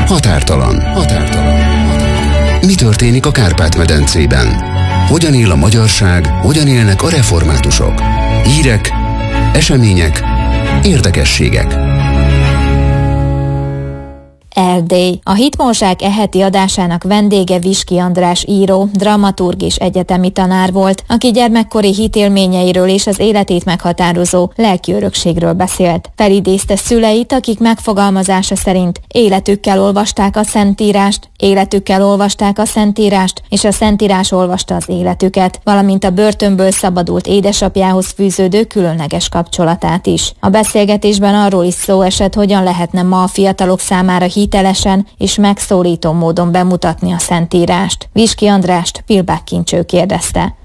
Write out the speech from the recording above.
Határtalan. Mi történik a Kárpát-medencében? Hogyan él a magyarság, hogyan élnek a reformátusok? Hírek, események, érdekességek. Erdély. A Hitmózsák heti adásának vendége Viski András író, dramaturg és egyetemi tanár volt, aki gyermekkori hitélményeiről és az életét meghatározó lelki örökségről beszélt. Felidézte szüleit, akik megfogalmazása szerint életükkel olvasták a Szentírást, és a Szentírás olvasta az életüket, valamint a börtönből szabadult édesapjához fűződő különleges kapcsolatát is. A beszélgetésben arról is szó esett, hogyan lehetne ma a fiatalok számára hitelesen és megszólító módon bemutatni a Szentírást. Viski Andrást Pilbák Kincső kérdezte.